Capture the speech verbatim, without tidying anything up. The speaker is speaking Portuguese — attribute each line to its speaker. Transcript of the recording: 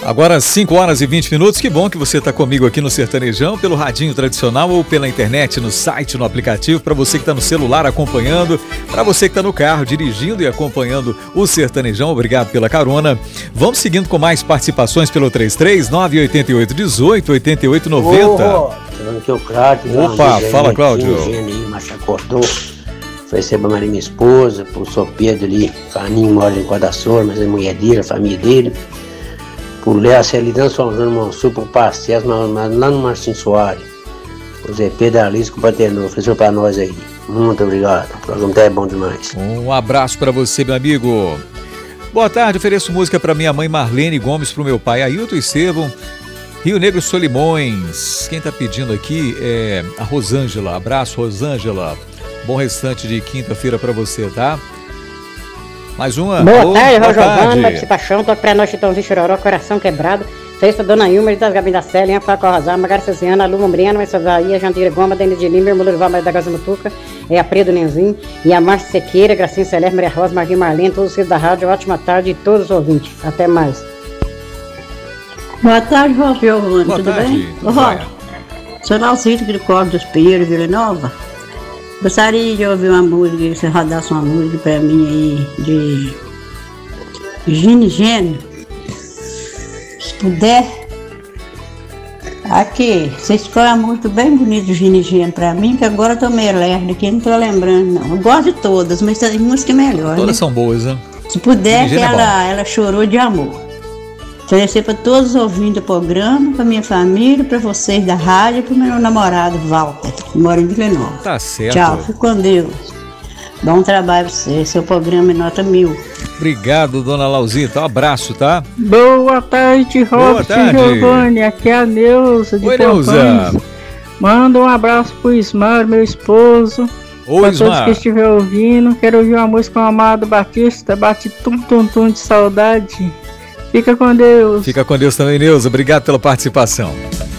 Speaker 1: Agora cinco horas e vinte minutos, que bom que você está comigo aqui no Sertanejão, pelo radinho tradicional ou pela internet, no site, no aplicativo, para você que está no celular acompanhando, para você que está no carro dirigindo e acompanhando o Sertanejão, obrigado pela carona. Vamos seguindo com mais participações pelo três três nove oito oito um oito oito oito nove zero. Opa, fala, Cláudio.
Speaker 2: Mas acordou, foi receber a Maria, minha esposa, pro São Pedro ali, Faninho mora em Guadaçor, mas é mulher dele, a família dele. Por Léa Celidão, São João do Mansur, por Pastéis, lá no Marcinho Soares. O Zé Pedro Alice, com o Paterno, ofereceu pra nós aí. Muito obrigado, o programa é bom demais.
Speaker 1: Um abraço pra você, meu amigo. Boa tarde, ofereço música pra minha mãe Marlene Gomes, pro meu pai Ailton Estevão, Rio Negro Solimões. Quem tá pedindo aqui é a Rosângela. Abraço, Rosângela. Bom restante de quinta-feira pra você, tá? Mais uma.
Speaker 3: Boa oh, tarde, Raul Giovanni, participação, toque pra nós, Chitãozinho Chororó, Coração Quebrado, Festa Dona Ilma, das Gabi da Célia, Linha Flaco Rosar, Magara Cesiana, Lu Mombriana, Maria Bahia, Jandira Goma, Denis de Lima, Mulurival, Maria da Gaza Mutuca, é a Predo Nenzinho, e a Márcia Sequeira, Gracinha Celeste, Maria Rosa, Marquinhos Marlene, todos os filhos da rádio, ótima tarde e todos os ouvintes. Até mais.
Speaker 4: Boa tarde, Raul Giovanni,
Speaker 1: Boa
Speaker 4: tudo
Speaker 1: tarde.
Speaker 4: bem? Ô, Raul, sou Nalcito de Córdoba dos Pinheiros, Vila Nova. Gostaria de ouvir uma música, você rodasse uma música pra mim aí, de Gine Gênio, se puder. Aqui, vocês põem uma música bem bonita de Gine Gênio pra mim, que agora eu tô meio lerda aqui, não tô lembrando não. Eu gosto de todas, mas tem música melhor.
Speaker 1: Todas
Speaker 4: né?
Speaker 1: são boas, né?
Speaker 4: Se puder, que
Speaker 1: é
Speaker 4: ela, ela chorou de amor. Oferecer para todos os ouvintes do programa, para minha família, para vocês da rádio, para o meu namorado Walter, que mora em Vila Nova.
Speaker 1: Tá certo.
Speaker 4: Tchau, fique com Deus. Bom trabalho para você, seu programa é nota mil.
Speaker 1: Obrigado, dona Lauzita. Um abraço, tá?
Speaker 5: Boa tarde, Robert Giovanni. Aqui é a Neuza de Campanhas. Manda um abraço pro Ismar, meu esposo.
Speaker 1: Oi,
Speaker 5: pra
Speaker 1: Ismar.
Speaker 5: todos que estiverem ouvindo. Quero ouvir uma música com o Amado Batista. Bate tum tum tum de saudade. Fica com Deus.
Speaker 1: Fica com Deus também, Neuza. Obrigado pela participação.